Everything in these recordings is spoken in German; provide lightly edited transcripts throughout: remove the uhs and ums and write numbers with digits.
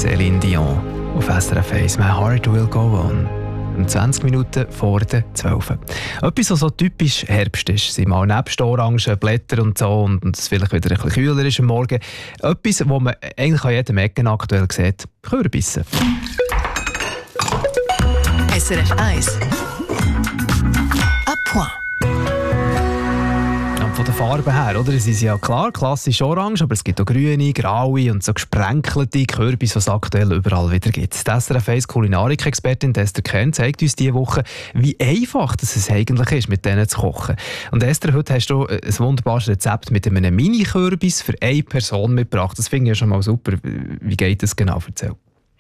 Céline Dion auf SRF 1. «My Heart Will Go On». 20 Minuten vor der 12. Etwas, was so typisch Herbst ist, sind mal nebst Orangen, Blätter und so, und es vielleicht wieder ein bisschen kühler ist am Morgen. Etwas, wo man eigentlich an jedem Ecken aktuell sieht: Kürbisse. SRF 1 à point. Von der Farbe her, oder? Es ist ja klar, klassisch orange, aber es gibt auch grüne, graue und so gesprenkelte Kürbisse, die es aktuell überall wieder gibt. Die SRF 1 Kulinarik-Expertin Esther Kern zeigt uns diese Woche, wie einfach es eigentlich ist, mit denen zu kochen. Und Esther, heute hast du ein wunderbares Rezept mit einem Mini-Kürbis für eine Person mitgebracht. Das finde ich ja schon mal super. Wie geht das genau? Erzähl.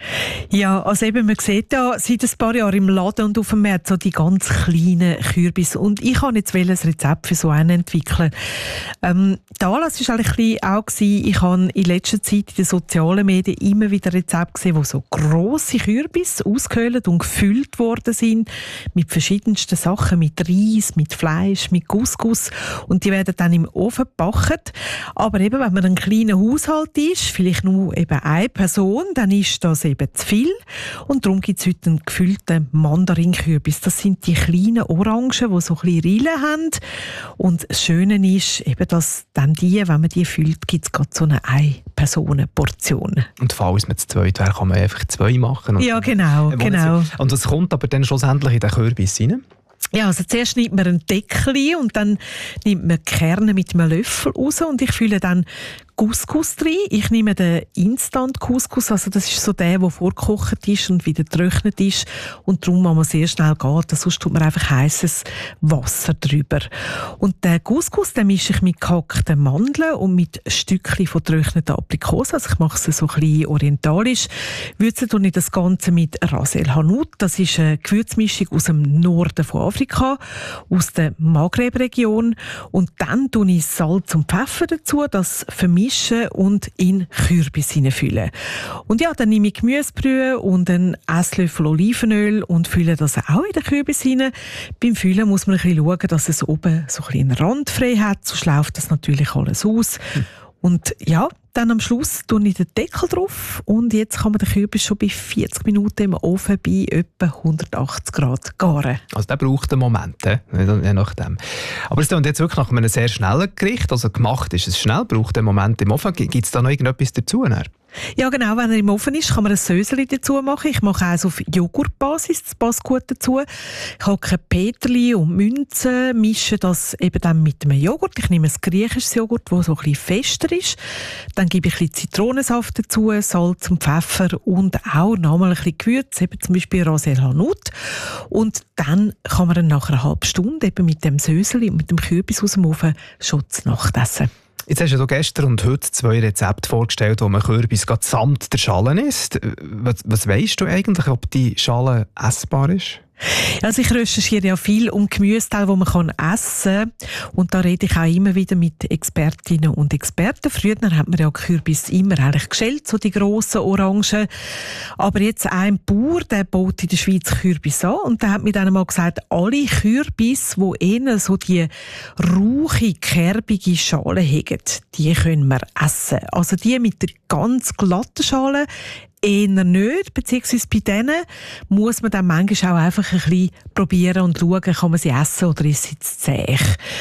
Ja, also eben, man sieht ja seit ein paar Jahren im Laden und auf dem Markt so die ganz kleinen Kürbisse. Und ich wollte jetzt ein Rezept für so einen entwickeln. Der Anlass war eigentlich auch, ich habe in letzter Zeit in den sozialen Medien immer wieder Rezepte gesehen, wo so grosse Kürbisse ausgehöhlt und gefüllt worden sind mit verschiedensten Sachen, mit Reis, mit Fleisch, mit Couscous. Und die werden dann im Ofen gebacken. Aber eben, wenn man ein kleiner Haushalt ist, vielleicht nur eben eine Person, dann ist das eben zu viel. Und darum gibt es heute einen gefüllten Mandarinkürbis. Das sind die kleinen Orangen, die so ein bisschen Rillen haben. Und das Schöne ist, eben, dass dann wenn man die füllt, gibt es gerade so eine Ein-Personen-Portion. Und falls man zu zweit wäre, kann man einfach 2 machen. Ja, genau. Und was kommt aber dann schlussendlich in den Kürbis rein? Ja, also zuerst nimmt man einen Deckel und dann nimmt man die Kerne mit einem Löffel raus und ich fülle dann Couscous rein. Ich nehme den Instant-Couscous, also das ist so der vorgekocht ist und wieder getrocknet ist, und darum muss man sehr schnell gehen, sonst tut man einfach heißes Wasser drüber. Und den Couscous, den mische ich mit gehackten Mandeln und mit Stückchen von getrockneten Aprikosen, also ich mache es so ein bisschen orientalisch. Würze tue ich das Ganze mit Ras El Hanout, das ist eine Gewürzmischung aus dem Norden von Afrika, aus der Maghreb-Region, und dann tue ich Salz und Pfeffer dazu, das vermischen und in Kürbis hineinfüllen. Und ja, dann nehme ich Gemüsebrühe und einen Esslöffel Olivenöl und fülle das auch in den Kürbis hinein. Beim Füllen muss man ein bisschen schauen, dass es oben so ein bisschen einen Rand frei hat, sonst läuft das natürlich alles aus. Und ja, dann am Schluss tue ich den Deckel drauf und jetzt kann man den Kürbis schon bei 40 Minuten im Ofen bei etwa 180 Grad garen. Also der braucht einen Moment, je nachdem. Aber es klingt jetzt wirklich nach einem sehr schnellen Gericht, also gemacht ist es schnell, braucht einen Moment im Ofen. Gibt es da noch irgendetwas dazu? Ja genau, wenn er im Ofen ist, kann man ein Söseli dazu machen. Ich mache eins auf Joghurtbasis, das passt gut dazu. Ich hacke Peterli und Münze, mische das eben dann mit einem Joghurt. Ich nehme ein griechisches Joghurt, das so ein bisschen fester ist. Dann gebe ich ein bisschen Zitronensaft dazu, Salz und Pfeffer und auch nochmal ein bisschen Gewürz, eben zum Beispiel Ras El Hanout. Und dann kann man dann nach einer halben Stunde eben mit dem Söseli und mit dem Kürbis aus dem Ofen schon zur Nacht essen. Jetzt hast du gestern und heute 2 Rezepte vorgestellt, wo man Kürbis samt der Schale isst. Was weisst du eigentlich, ob die Schale essbar ist? Also ich recherchiere ja viel um Gemüseteile, die man essen kann. Und da rede ich auch immer wieder mit Expertinnen und Experten. Früher hat man ja Kürbis immer eigentlich geschält, so die grossen Orangen. Aber jetzt ein Bauer, der baut in der Schweiz Kürbis an. Und der hat mir dann mal gesagt, alle Kürbis, die eher so die rauchige, kerbige Schale haben, die können wir essen. Also die mit der ganz glatten Schale eher nicht, beziehungsweise bei denen muss man dann manchmal auch einfach ein bisschen probieren und schauen, kann man sie essen oder ist sie zu zäh.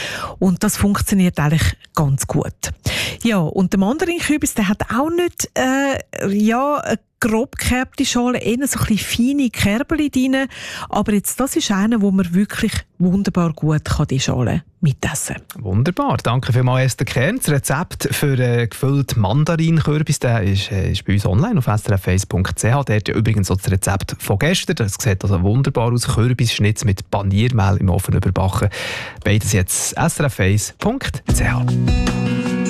Und das funktioniert eigentlich ganz gut. Ja, und der Mandarinkürbis, der hat auch nicht eine grob gekerbte Schale, eher so ein bisschen feine Kerbeli drin. Aber jetzt, das ist einer, wo man wirklich wunderbar gut die Schale mitessen kann. Wunderbar, danke vielmals Esther Kern. Das Rezept für gefüllt Mandarinkürbis ist bei uns online auf srf1.ch. Dort ja übrigens auch das Rezept von gestern. Das sieht also wunderbar aus. Kürbisschnitz mit Paniermehl im Ofen überbacken. Beides jetzt srf1.ch.